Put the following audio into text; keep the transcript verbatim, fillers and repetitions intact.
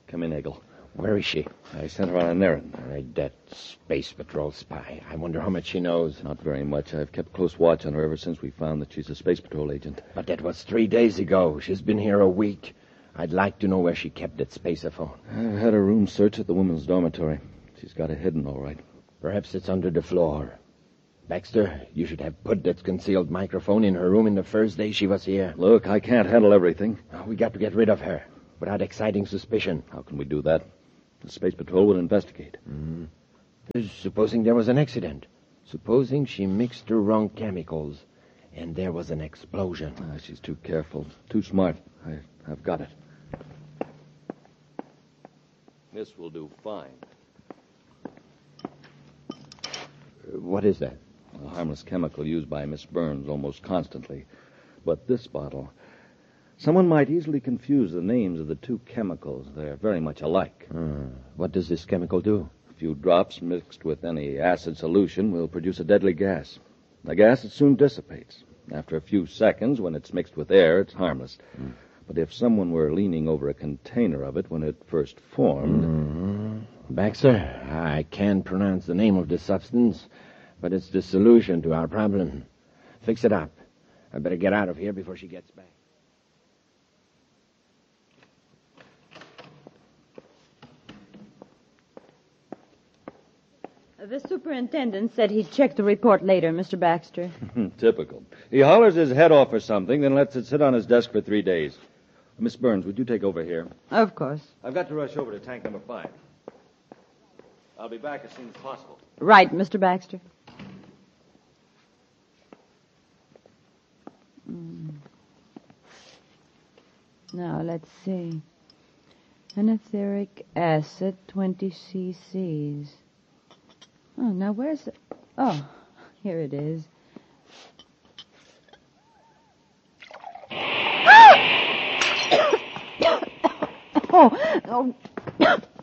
Come in, Eggle. Where is she? I sent her on an errand. All right, that Space Patrol spy. I wonder how much she knows. Not very much. I've kept close watch on her ever since we found that she's a Space Patrol agent. But that was three days ago. She's been here a week. I'd like to know where she kept that spaceophone. I've had her room searched at the women's dormitory. She's got it hidden, all right. Perhaps it's under the floor. Baxter, you should have put that concealed microphone in her room in the first day she was here. Look, I can't handle everything. Oh, we got to get rid of her without exciting suspicion. How can we do that? The Space Patrol will investigate. Mm. Supposing there was an accident. Supposing she mixed the wrong chemicals and there was an explosion. Ah, she's too careful, too smart. I, I've got it. This will do fine. Uh, what is that? A harmless chemical used by Miss Burns almost constantly. But this bottle... Someone might easily confuse the names of the two chemicals. They're very much alike. Uh, what does this chemical do? A few drops mixed with any acid solution will produce a deadly gas. The gas, it soon dissipates. After a few seconds, when it's mixed with air, it's harmless. Mm. But if someone were leaning over a container of it when it first formed... Mm-hmm. Baxter, I can't pronounce the name of the substance, but it's the solution to our problem. Fix it up. I better get out of here before she gets back. The superintendent said he'd check the report later, Mister Baxter. Typical. He hollers his head off for something, then lets it sit on his desk for three days. Miss Burns, would you take over here? Of course. I've got to rush over to tank number five. I'll be back as soon as possible. Right, Mister Baxter. Mm. Now, let's see. Anatheric acid, twenty cc's. Oh, now where's the... Oh, here it is. oh, oh.